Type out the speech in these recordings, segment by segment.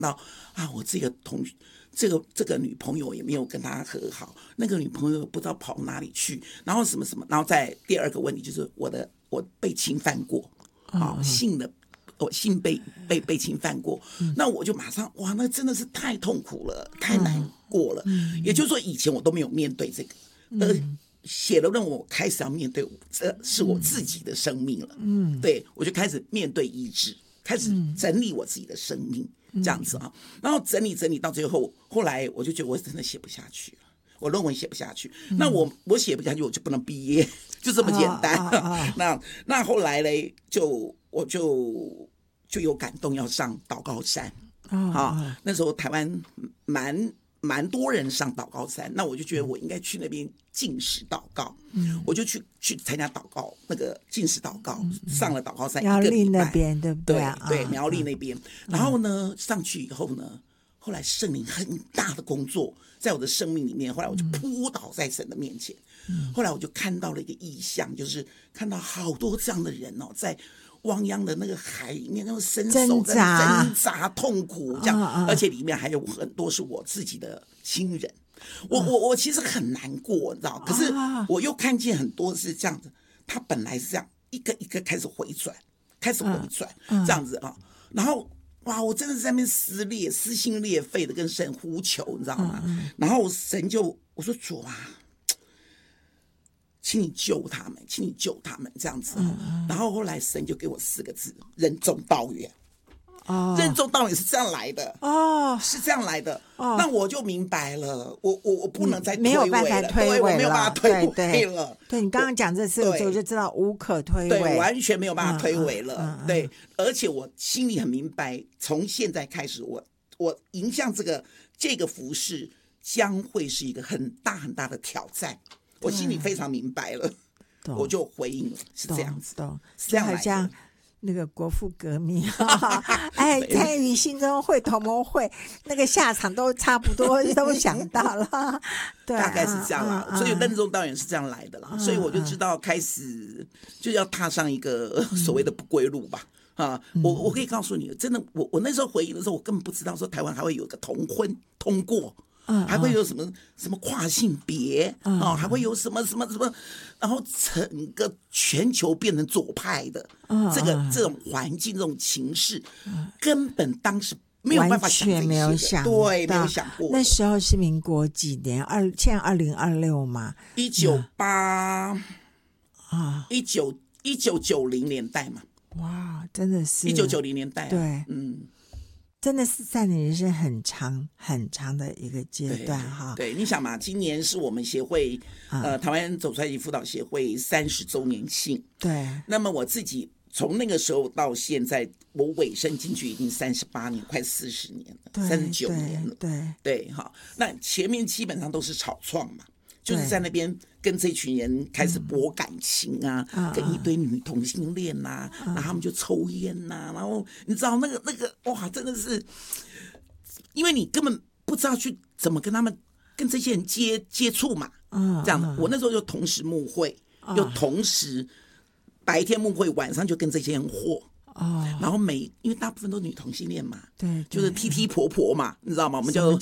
到我这个同学。这个女朋友也没有跟他和好，那个女朋友不知道跑哪里去，然后什么什么，然后再第二个问题就是我被侵犯过，我性被侵犯过，那我就马上那真的是太痛苦了，太难过了。也就是说，以前我都没有面对这个，写了论文，我开始要面对，这是我自己的生命了。对，我就开始面对医治，开始整理我自己的生命。这样子然后整理到最后，后来我就觉得我真的写不下去了，我论文写不下去，那我写不下去，我就不能毕业，就这么简单。那后来嘞，我就有感动要上祷告山那时候台湾蛮多人上祷告山，那我就觉得我应该去那边禁食祷告，我就去参加祷告那个禁食祷告，上了祷告山， 苗栗那边对不对？ 对，苗栗那边。然后呢，上去以后呢，后来圣灵很大的工作在我的生命里面，后来我就扑倒在神的面前，后来我就看到了一个异象，就是看到好多这样的人在汪洋的那个海里面，那种伸手在挣扎痛苦这样，而且里面还有很多是我自己的亲人，我其实很难过，你知道，可是我又看见很多是这样子，他本来是这样一个一个开始回转这样子然后我真的在那边撕心裂肺的跟神呼求，你知道吗？然后神我说主请你救他们这样子然后后来神就给我4个字：任重道远。任重道远是这样来的是这样来的那我就明白了，我不能再推诿了，我没有办法推诿了。 对，你刚刚讲这4个字，我就知道无可推诿， 对，完全没有办法推诿了。对，而且我心里很明白，从现在开始，我迎向这个服事将会是一个很大很大的挑战。我心里非常明白了，我就回应了，是这样子，是这样来的。 好像那个国父革命参与兴中会同盟会那个下场都差不多都想到了对， 大概是这样啦所以任重道远是这样来的啦所以我就知道开始就要踏上一个所谓的不归路吧我可以告诉你，真的，我那时候回应的时候，我根本不知道说台湾还会有一个同婚通过还会有什么跨性别还会有什么，然后整个全球变成左派的这种环境，这种情势，根本当时没有办法想这些， 完全没有想到， 对，没有想过。 那时候是民国几年？现在2026嘛 ，1990年代嘛。 哇，真的是 1990年代对，真的是在你人生很长很长的一个阶段对，你想嘛，今年是我们协会台湾走出来辅导协会30周年庆。 对， 那么我自己从那个时候到现在，我委身进去已经38年，快40年了，39年了。对，那前面基本上都是草创嘛。就是在那边跟这群人开始博感情跟一堆女同性恋然后他们就抽烟然后你知道那个哇，真的是，因为你根本不知道去怎么跟这些人接触嘛，这样的。我那时候就同时牧会，又同时白天牧会，晚上就跟这些人和。然后因为大部分都是女同性恋嘛， 对， 就是 T 婆婆嘛，你知道吗？我们叫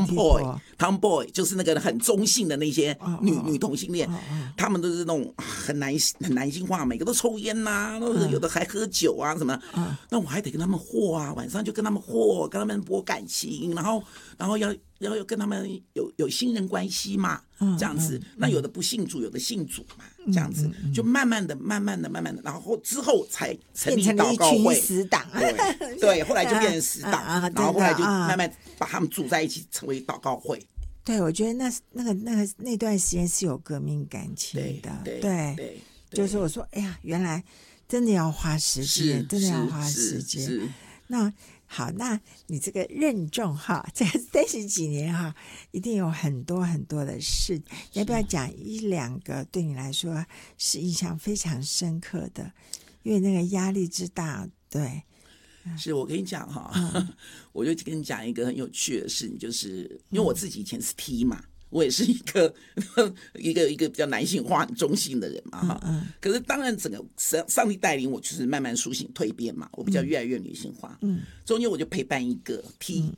Tomboy，就是那个很中性的那些女同性恋，他们都是那种很男性化，每个都抽烟有的还喝酒什么。那我还得跟他们和晚上就跟他们和，跟他们博感情，然后要跟他们有信任关系嘛，这样子。那有的不信主，有的信主嘛，这样子就慢慢的，然后之后才成立祷告会， 死党。 对，后来就变成死党，然后后来就慢慢把他们组在一起，成为祷告会。 对，我觉得那段时间是有革命感情的。对，就是我说，哎呀，原来真的要花时间，真的要花时间。那好，那你这个任重这30几年一定有很多很多的事，你要不要讲1-2个对你来说是印象非常深刻的？因为那个压力之大，对。 是我跟你讲我就跟你讲一个很有趣的事情，就是因为我自己以前是 T 嘛，我也是一个比较男性化、很中性的人嘛可是当然整个上帝带领我，就是慢慢苏醒蜕变嘛，我比较越来越女性化中间我就陪伴一个 T